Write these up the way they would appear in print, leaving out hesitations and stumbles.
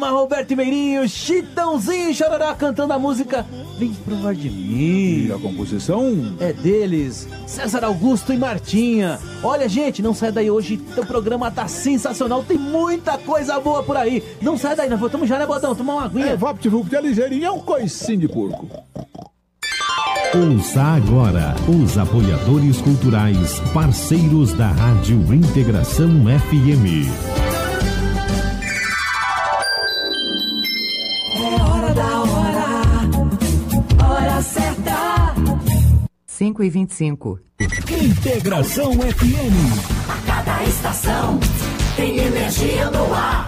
Roberto Meirinho, Chitãozinho e Chororó cantando a música Vem Provar de Mim. E a composição é deles, César Augusto e Martinha. Olha, gente, não sai daí hoje, o programa tá sensacional, tem muita coisa boa por aí. Não sai daí, nós voltamos já, né, Bodão? Tomar uma aguinha. VaptVupt de ligeirinho é um coicinho de porco. Ouça agora os apoiadores culturais, parceiros da Rádio Integração FM. Hora certa. 5h25. Integração FM. A cada estação tem energia no ar.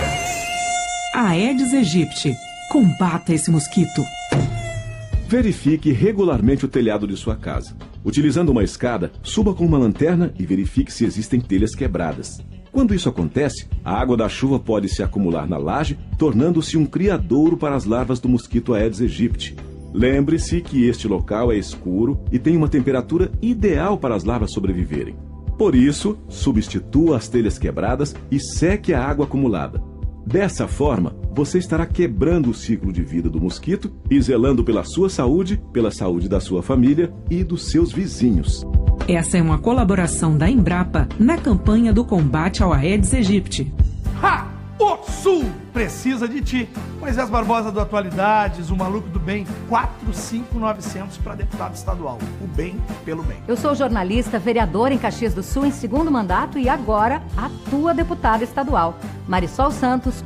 Aedes aegypti. Combata esse mosquito. Verifique regularmente o telhado de sua casa. Utilizando uma escada, suba com uma lanterna e verifique se existem telhas quebradas. Quando isso acontece, a água da chuva pode se acumular na laje, tornando-se um criadouro para as larvas do mosquito Aedes aegypti. Lembre-se que este local é escuro e tem uma temperatura ideal para as larvas sobreviverem. Por isso, substitua as telhas quebradas e seque a água acumulada. Dessa forma, você estará quebrando o ciclo de vida do mosquito e zelando pela sua saúde, pela saúde da sua família e dos seus vizinhos. Essa é uma colaboração da Embrapa na campanha do combate ao Aedes aegypti. Ha! O Sul precisa de ti. Moisés Barbosa do Atualidades, o Maluco do Bem, 45900 para deputado estadual. O bem pelo bem. Eu sou jornalista, vereadora em Caxias do Sul em segundo mandato e agora atua deputada estadual. Marisol Santos,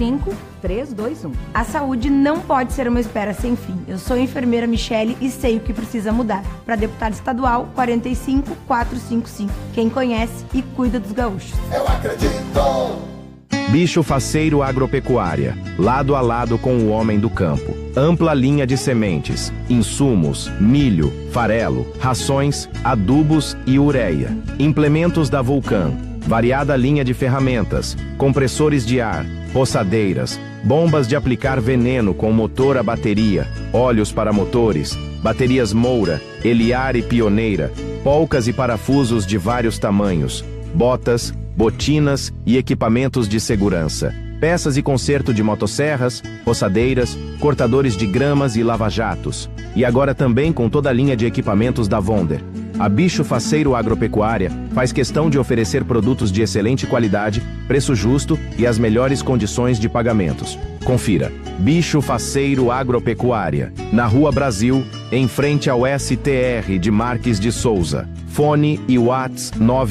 45321. A saúde não pode ser uma espera sem fim. Eu sou a enfermeira Michele e sei o que precisa mudar. Para deputado estadual, 45455. Quem conhece e cuida dos gaúchos. Eu acredito! Bicho Faceiro Agropecuária, lado a lado com o homem do campo. Ampla linha de sementes, insumos, milho, farelo, rações, adubos e ureia. Implementos da Vulcan, variada linha de ferramentas, compressores de ar, roçadeiras, bombas de aplicar veneno com motor a bateria, óleos para motores, baterias Moura, Eliar e Pioneira, polcas e parafusos de vários tamanhos, botas, botinas e equipamentos de segurança, peças e conserto de motosserras, roçadeiras, cortadores de gramas e lava-jatos. E agora também com toda a linha de equipamentos da Vonder. A Bicho Faceiro Agropecuária faz questão de oferecer produtos de excelente qualidade, preço justo e as melhores condições de pagamentos. Confira. Bicho Faceiro Agropecuária, na Rua Brasil, em frente ao STR de Marques de Souza. Fone e Whats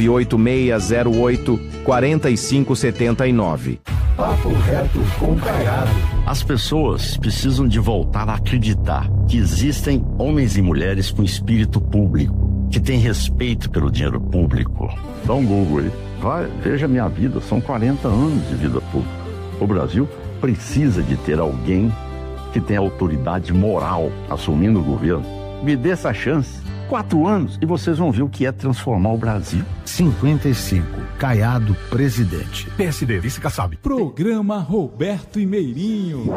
98608-4579. Papo reto com Caiado. As pessoas precisam de voltar a acreditar que existem homens e mulheres com espírito público, que têm respeito pelo dinheiro público. Dá um Google aí. Vai, veja minha vida, são 40 anos de vida pública. O Brasil precisa de ter alguém que tenha autoridade moral assumindo o governo. Me dê essa chance. 4 anos e vocês vão ver o que é transformar o Brasil. 55. Caiado, presidente. PSD, vice Kassab. Programa Roberto e Meirinho.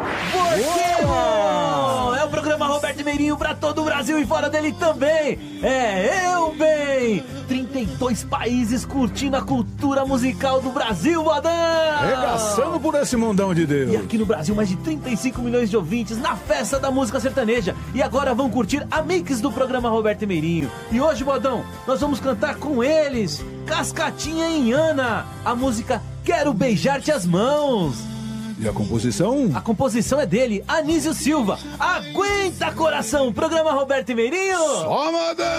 É o programa Roberto e Meirinho pra todo o Brasil e fora dele também. É Eu Bem. 32 países curtindo a cultura musical do Brasil, Bodão. Regaçando por esse mundão de Deus. E aqui no Brasil, mais de 35 milhões de ouvintes na festa da música sertaneja. E agora vão curtir a mix do programa Roberto e Meirinho. E hoje, Bodão, nós vamos cantar com eles, Cascatinha e Inhana, a música Quero Beijar-te as Mãos. E a composição? A composição é dele, Anísio Silva. Aguenta, coração! Programa Roberto e Meirinho. Só, madame!